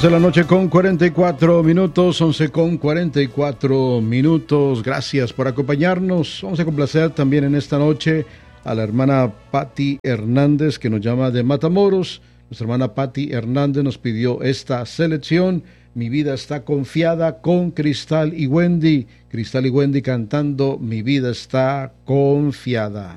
De la noche con 44 minutos, 11 con 44 minutos. Gracias por acompañarnos. Vamos a complacer también en esta noche a la hermana Patti Hernández, que nos llama de Matamoros. Nuestra hermana Patti Hernández nos pidió esta selección. Mi vida está confiada, con Cristal y Wendy. Cristal y Wendy cantando Mi vida está confiada.